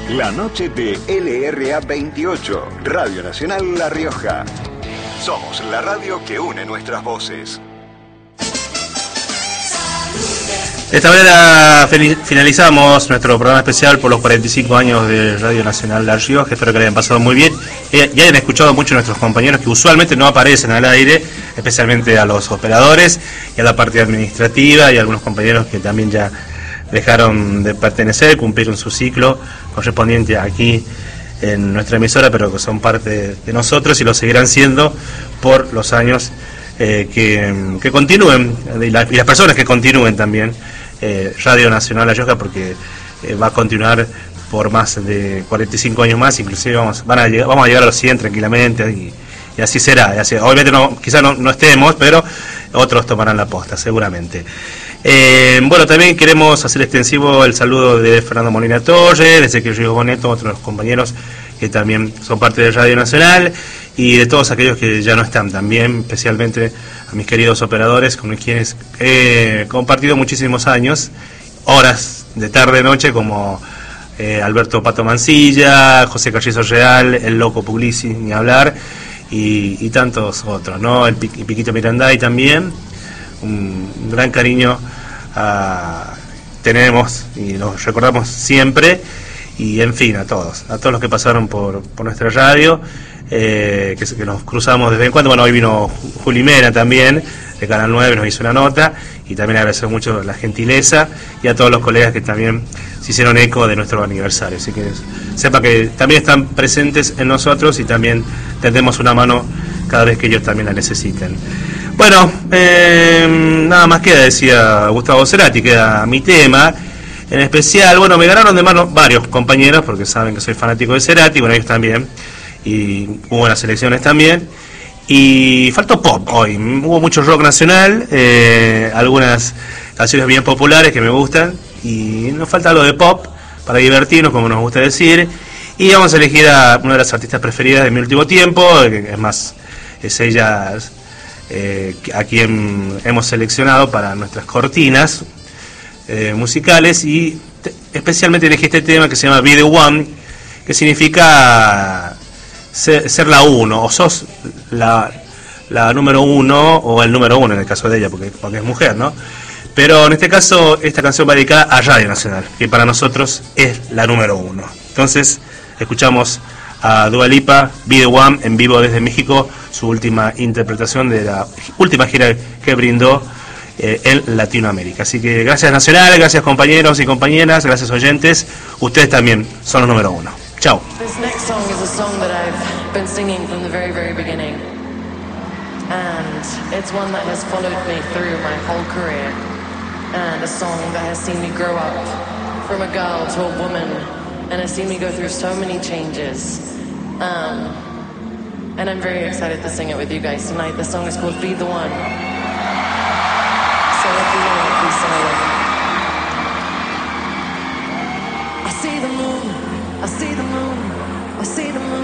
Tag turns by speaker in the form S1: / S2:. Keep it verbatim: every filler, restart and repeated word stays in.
S1: La noche de L R A veintiocho, Radio Nacional La Rioja. Somos la radio que une nuestras voces.
S2: De esta manera finalizamos nuestro programa especial por los cuarenta y cinco años de Radio Nacional La Rioja. Espero que le hayan pasado muy bien y hayan escuchado mucho a nuestros compañeros que usualmente no aparecen al aire, especialmente a los operadores y a la parte administrativa, y a algunos compañeros que también ya dejaron de pertenecer, cumplieron su ciclo correspondiente aquí en nuestra emisora, pero que son parte de nosotros y lo seguirán siendo por los años eh, que, que continúen, y, la, y las personas que continúen también eh, Radio Nacional La Rioja, porque eh, va a continuar por más de cuarenta y cinco años más, inclusive vamos, van a llegar, vamos a llegar a los cien tranquilamente, y, y así será. Y así, obviamente no, quizás no, no estemos, pero otros tomarán la posta, seguramente. Eh, bueno, también queremos hacer extensivo el saludo de Fernando Molina Torres, de Ezequiel Ríos Boneto, otros compañeros que también son parte de Radio Nacional, y de todos aquellos que ya no están también, especialmente a mis queridos operadores con quienes he compartido muchísimos años, horas de tarde noche, como eh, Alberto Pato Mancilla, José Carrizo Real, el Loco Puglisi, ni hablar, y, y tantos otros, ¿no? El Piquito Miranday también. Un gran cariño a, tenemos y los recordamos siempre, y en fin, a todos, a todos los que pasaron por, por nuestra radio, eh, que, que nos cruzamos de vez en cuando. Bueno, hoy vino Juli Mena también, de Canal nueve, nos hizo una nota, y también agradecer mucho la gentileza, y a todos los colegas que también se hicieron eco de nuestro aniversario, así que sepa que también están presentes en nosotros y también tendemos una mano cada vez que ellos también la necesiten. Bueno, eh, nada más queda, decía Gustavo Cerati, queda mi tema en especial. Bueno, me ganaron de mano varios compañeros, porque saben que soy fanático de Cerati, bueno, ellos también, y hubo buenas elecciones también, y faltó pop hoy, hubo mucho rock nacional, eh, algunas canciones bien populares que me gustan, y nos falta algo de pop para divertirnos, como nos gusta decir, y vamos a elegir a una de las artistas preferidas de mi último tiempo, es más, es ella... Eh, a quien hemos seleccionado para nuestras cortinas eh, musicales, y te, especialmente elegí este tema que se llama Be The One, que significa ser, ser la uno, o sos la, la número uno, o el número uno en el caso de ella, porque, porque es mujer, ¿no? Pero en este caso esta canción va dedicada a Radio Nacional, que para nosotros es la número uno. Entonces escuchamos a Dua Lipa, Be The One, en vivo desde México, su última interpretación de la última gira que brindó eh, en Latinoamérica. Así que gracias Nacional, gracias compañeros y compañeras, gracias oyentes, ustedes también son los número uno. Chao.
S3: This next song is a song that I've been singing from the very, very beginning. And it's one that has followed me through my whole career. And a song that has seen me grow up from a girl to a woman, and has seen me go through so many changes. Um, and I'm very excited to sing it with you guys tonight. The song is called Be The One.